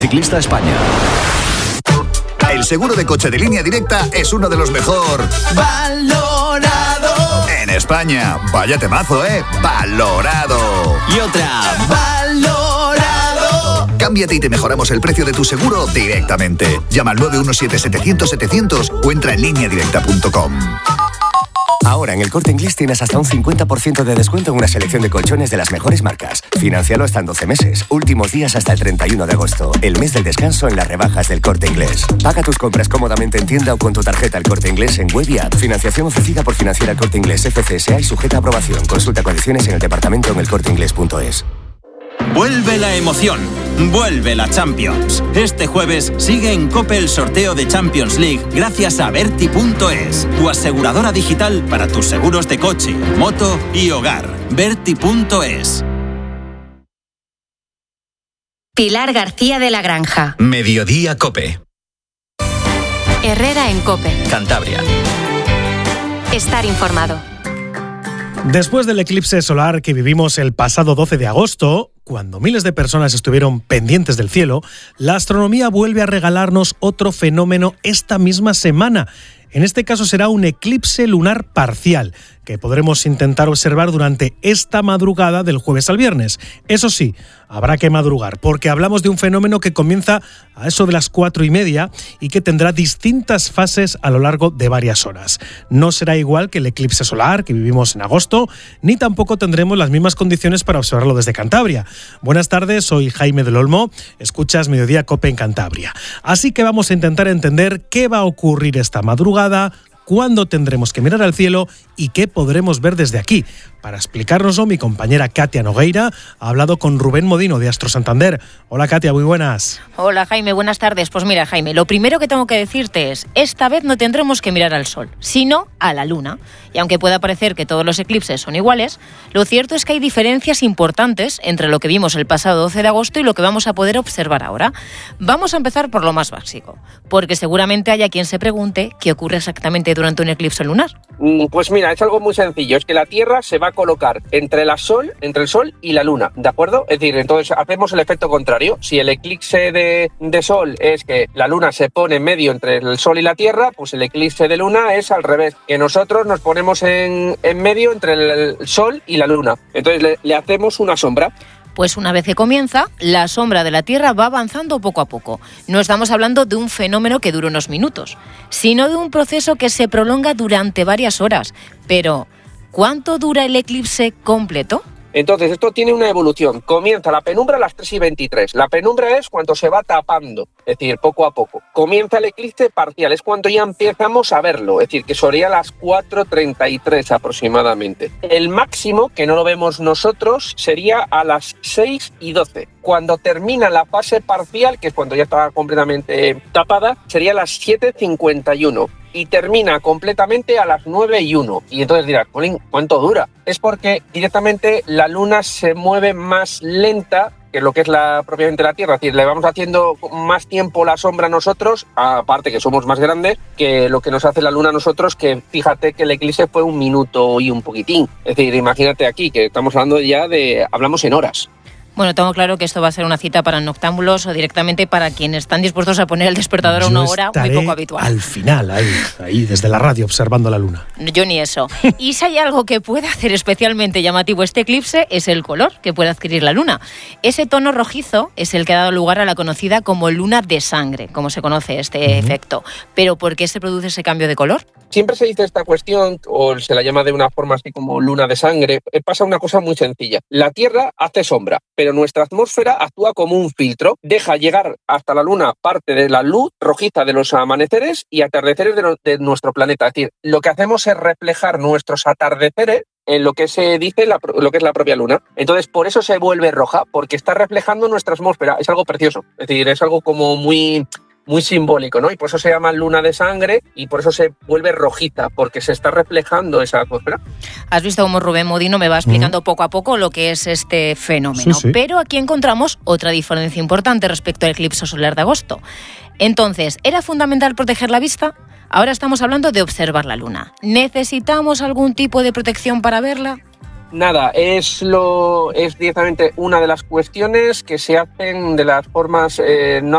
Ciclista España. El seguro de coche de Línea Directa es uno de los mejor valorado en España. Vaya temazo, valorado. Y otra, valorado. Cámbiate y te mejoramos el precio de tu seguro directamente. Llama al 917-700-700 o entra en lineadirecta.com. Ahora en El Corte Inglés tienes hasta un 50% de descuento en una selección de colchones de las mejores marcas. Financialo hasta en 12 meses. Últimos días hasta el 31 de agosto. El mes del descanso en las rebajas del Corte Inglés. Paga tus compras cómodamente en tienda o con tu tarjeta El Corte Inglés en web y app. Financiación ofrecida por Financiera El Corte Inglés FCSA y sujeta a aprobación. Consulta condiciones en el departamento en elcorteinglés.es. Vuelve la emoción, vuelve la Champions. Este jueves sigue en COPE el sorteo de Champions League gracias a Berti.es, tu aseguradora digital para tus seguros de coche, moto y hogar. Berti.es. Pilar García de la Granja. Mediodía COPE. Herrera en COPE. Cantabria. Estar informado. Después del eclipse solar que vivimos el pasado 12 de agosto, cuando miles de personas estuvieron pendientes del cielo, la astronomía vuelve a regalarnos otro fenómeno esta misma semana. En este caso será un eclipse lunar parcial, que podremos intentar observar durante esta madrugada del jueves al viernes. Eso sí, habrá que madrugar, porque hablamos de un fenómeno que comienza a eso de las 4:30 y que tendrá distintas fases a lo largo de varias horas. No será igual que el eclipse solar que vivimos en agosto, ni tampoco tendremos las mismas condiciones para observarlo desde Cantabria. Buenas tardes, soy Jaime del Olmo, escuchas Mediodía COPE en Cantabria. Así que vamos a intentar entender qué va a ocurrir esta madrugada, cuándo tendremos que mirar al cielo y qué podremos ver desde aquí. Para explicárnoslo, mi compañera Katia Nogueira ha hablado con Rubén Modino de Astro Santander. Hola Katia, muy buenas. Hola Jaime, buenas tardes. Pues mira Jaime, lo primero que tengo que decirte es, esta vez no tendremos que mirar al sol, sino a la luna. Y aunque pueda parecer que todos los eclipses son iguales, lo cierto es que hay diferencias importantes entre lo que vimos el pasado 12 de agosto y lo que vamos a poder observar ahora. Vamos a empezar por lo más básico, porque seguramente haya quien se pregunte qué ocurre exactamente durante un eclipse lunar. Pues mira, es algo muy sencillo, es que la Tierra se va a colocar entre el Sol y la Luna, ¿de acuerdo? Es decir, entonces hacemos el efecto contrario. Si el eclipse de Sol es que la Luna se pone en medio entre el Sol y la Tierra, pues el eclipse de Luna es al revés, que nosotros nos ponemos en medio entre el Sol y la Luna. Entonces le hacemos una sombra. Pues una vez que comienza, la sombra de la Tierra va avanzando poco a poco. No estamos hablando de un fenómeno que dure unos minutos, sino de un proceso que se prolonga durante varias horas. Pero, ¿cuánto dura el eclipse completo? Entonces, esto tiene una evolución. Comienza la penumbra a las 3:23. La penumbra es cuando se va tapando, es decir, poco a poco. Comienza el eclipse parcial, es cuando ya empezamos a verlo, es decir, que sería a las 4:33 aproximadamente. El máximo, que no lo vemos nosotros, sería a las 6:12. Cuando termina la fase parcial, que es cuando ya está completamente tapada, sería a las 7:51. Y termina completamente a las 9:01. Y entonces dirás, ¿cuánto dura? Es porque directamente la Luna se mueve más lenta que lo que es propiamente la Tierra. Es decir, le vamos haciendo más tiempo la sombra a nosotros, aparte que somos más grandes, que lo que nos hace la Luna a nosotros, que fíjate que el eclipse fue 1 minuto y un poquitín. Es decir, imagínate aquí, que estamos hablando ya hablamos en horas. Bueno, tengo claro que esto va a ser una cita para noctámbulos o directamente para quienes están dispuestos a poner el despertador a una hora muy poco habitual. Al final, ahí desde la radio observando la luna. Yo ni eso. Y si hay algo que puede hacer especialmente llamativo este eclipse es el color que puede adquirir la luna. Ese tono rojizo es el que ha dado lugar a la conocida como luna de sangre, como se conoce este efecto. Pero ¿por qué se produce ese cambio de color? Siempre se dice esta cuestión, o se la llama de una forma así como luna de sangre. Pasa una cosa muy sencilla. La Tierra hace sombra, pero nuestra atmósfera actúa como un filtro. Deja llegar hasta la Luna parte de la luz rojiza de los amaneceres y atardeceres de nuestro planeta. Es decir, lo que hacemos es reflejar nuestros atardeceres en lo que se dice lo que es la propia Luna. Entonces, por eso se vuelve roja, porque está reflejando nuestra atmósfera. Es algo precioso. Es decir, es algo como muy simbólico, ¿no? Y por eso se llama luna de sangre y por eso se vuelve rojiza, porque se está reflejando esa atmósfera. Has visto cómo Rubén Modino me va explicando poco a poco lo que es este fenómeno. Sí. Pero aquí encontramos otra diferencia importante respecto al eclipse solar de agosto. Entonces, ¿era fundamental proteger la vista? Ahora estamos hablando de observar la luna. ¿Necesitamos algún tipo de protección para verla? Nada, es directamente una de las cuestiones que se hacen de las formas no